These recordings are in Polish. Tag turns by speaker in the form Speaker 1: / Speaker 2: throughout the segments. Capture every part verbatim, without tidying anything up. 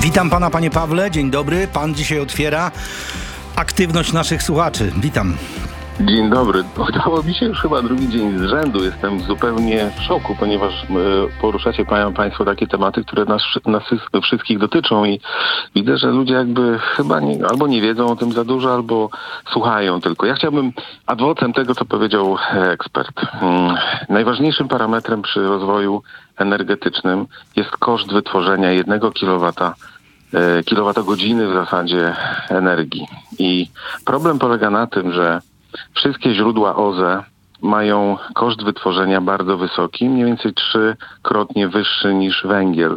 Speaker 1: Witam pana, panie Pawle, dzień dobry. Pan dzisiaj otwiera aktywność naszych słuchaczy. Witam.
Speaker 2: Dzień dobry. Udało mi się już chyba drugi dzień z rzędu. Jestem zupełnie w szoku, ponieważ poruszacie Państwo takie tematy, które nas, nas wszystkich dotyczą i widzę, że ludzie jakby chyba nie, albo nie wiedzą o tym za dużo, albo słuchają tylko. Ja chciałbym ad vocem tego, co powiedział ekspert. Hmm. Najważniejszym parametrem przy rozwoju energetycznym jest koszt wytworzenia jednego kilowata kilowatogodziny w zasadzie energii. I problem polega na tym, że wszystkie źródła O Z E mają koszt wytworzenia bardzo wysoki, mniej więcej trzykrotnie wyższy niż węgiel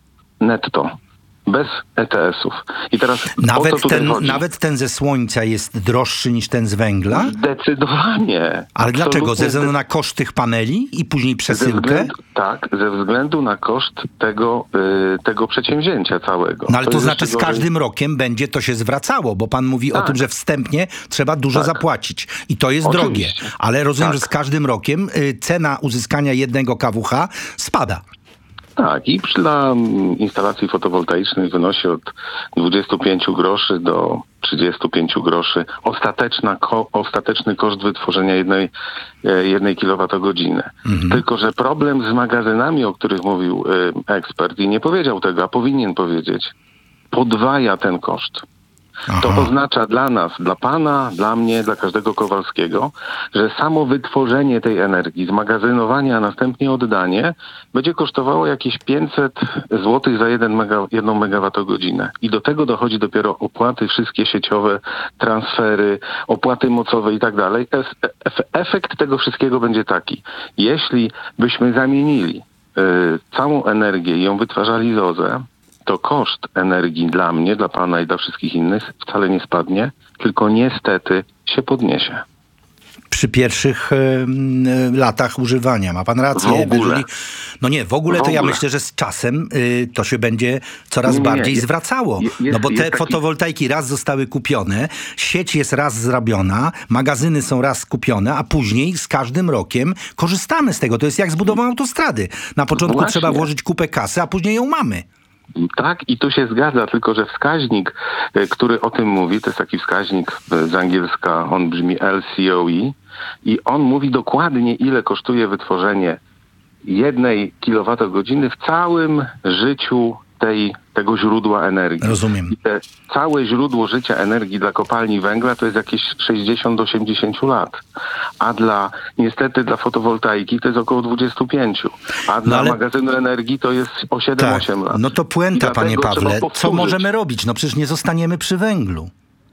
Speaker 2: netto, bez E T S-ów. I teraz
Speaker 1: nawet,
Speaker 2: o co tutaj
Speaker 1: ten,
Speaker 2: chodzi?
Speaker 1: nawet ten ze słońca jest droższy niż ten z węgla?
Speaker 2: Zdecydowanie.
Speaker 1: Ale dlaczego? Ze
Speaker 2: Absolutnie.
Speaker 1: względu na koszt tych paneli i później
Speaker 2: Ze
Speaker 1: przesyłkę?
Speaker 2: względu, tak, ze względu na koszt tego, y, tego przedsięwzięcia całego.
Speaker 1: No ale to,
Speaker 2: jest
Speaker 1: znaczy z
Speaker 2: jeszcze gorzej.
Speaker 1: każdym rokiem będzie to się zwracało, bo pan mówi
Speaker 2: Tak.
Speaker 1: o tym, że wstępnie trzeba dużo
Speaker 2: Tak.
Speaker 1: zapłacić. I to jest
Speaker 2: Oczywiście.
Speaker 1: drogie. Ale rozumiem,
Speaker 2: Tak.
Speaker 1: że z każdym rokiem y, cena uzyskania jednego K W H spada.
Speaker 2: Tak, i dla mm, instalacji fotowoltaicznych wynosi od dwudziestu pięciu groszy do trzydziestu pięciu groszy ostateczna ko- ostateczny koszt wytworzenia jednej, e, jednej kilowatogodziny.
Speaker 1: Mhm.
Speaker 2: Tylko że problem z magazynami, o których mówił e, ekspert i nie powiedział tego, a powinien powiedzieć, podwaja ten koszt. To
Speaker 1: Aha.
Speaker 2: oznacza dla nas, dla pana, dla mnie, dla każdego Kowalskiego, że samo wytworzenie tej energii, zmagazynowanie, a następnie oddanie będzie kosztowało jakieś pięćset złotych za jeden mega, jedną megawattogodzinę. I do tego dochodzi dopiero opłaty wszystkie sieciowe, transfery, opłaty mocowe i tak dalej. Efekt tego wszystkiego będzie taki. Jeśli byśmy zamienili y, całą energię i ją wytwarzali z O Z E, to koszt energii dla mnie, dla pana i dla wszystkich innych wcale nie spadnie, tylko niestety się podniesie.
Speaker 1: Przy pierwszych y, y, latach używania. Ma pan rację.
Speaker 2: W ogóle.
Speaker 1: Jeżeli, no nie, w ogóle
Speaker 2: W
Speaker 1: to ja
Speaker 2: ogóle.
Speaker 1: myślę, że z czasem y, to się będzie coraz
Speaker 2: Nie, nie, nie.
Speaker 1: bardziej
Speaker 2: Jest-
Speaker 1: zwracało.
Speaker 2: jest-
Speaker 1: no bo te
Speaker 2: jest taki-
Speaker 1: fotowoltaiki raz zostały kupione, sieć jest raz zrobiona, magazyny są raz skupione, a później z każdym rokiem korzystamy z tego. To jest jak z budową autostrady. Na początku
Speaker 2: Właśnie.
Speaker 1: trzeba włożyć kupę kasy, a później ją mamy.
Speaker 2: Tak, i tu się zgadza, tylko że wskaźnik, e, który o tym mówi, to jest taki wskaźnik e, z angielska, on brzmi L C O E i on mówi dokładnie, ile kosztuje wytworzenie jednej kilowatogodziny w całym życiu tej, tego źródła energii.
Speaker 1: Rozumiem.
Speaker 2: I te całe źródło życia energii dla kopalni węgla to jest jakieś sześćdziesiąt do osiemdziesięciu lat. A dla, niestety dla fotowoltaiki to jest około dwudziestu pięciu. A dla
Speaker 1: ale-
Speaker 2: magazynu energii to jest o siedem
Speaker 1: Tak.
Speaker 2: osiem lat.
Speaker 1: No to puenta,
Speaker 2: I
Speaker 1: panie
Speaker 2: dlatego trzeba
Speaker 1: Pawle. Co
Speaker 2: powtórzyć.
Speaker 1: możemy robić? No przecież nie zostaniemy przy węglu.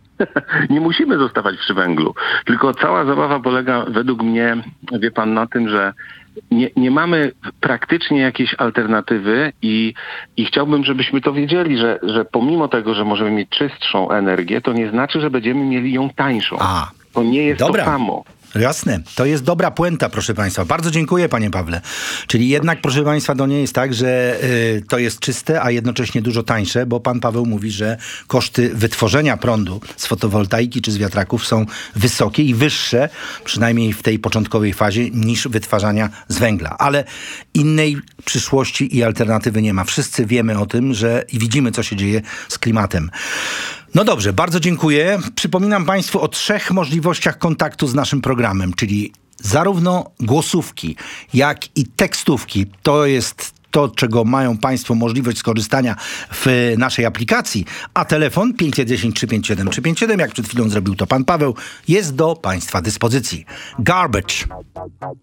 Speaker 2: Nie musimy zostawać przy węglu. Tylko cała zabawa polega według mnie, wie pan, na tym, że nie, nie mamy praktycznie jakiejś alternatywy i, i chciałbym, żebyśmy to wiedzieli, że, że pomimo tego, że możemy mieć czystszą energię, to nie znaczy, że będziemy mieli ją tańszą.
Speaker 1: A,
Speaker 2: To nie jest
Speaker 1: dobra.
Speaker 2: to samo.
Speaker 1: Jasne, to jest dobra puenta, proszę państwa. Bardzo dziękuję, panie Pawle. Czyli jednak, proszę państwa, to nie jest tak, że y, to jest czyste, a jednocześnie dużo tańsze, bo pan Paweł mówi, że koszty wytworzenia prądu z fotowoltaiki czy z wiatraków są wysokie i wyższe, przynajmniej w tej początkowej fazie, niż wytwarzania z węgla. Ale innej przyszłości i alternatywy nie ma. Wszyscy wiemy o tym, że i widzimy, co się dzieje z klimatem. No dobrze, bardzo dziękuję. Przypominam państwu o trzech możliwościach kontaktu z naszym programem, czyli zarówno głosówki, jak i tekstówki. To jest to, czego mają państwo możliwość skorzystania w naszej aplikacji, a telefon pięć jeden zero trzy pięć siedem trzy pięć siedem, jak przed chwilą zrobił to pan Paweł, jest do państwa dyspozycji. Garbage.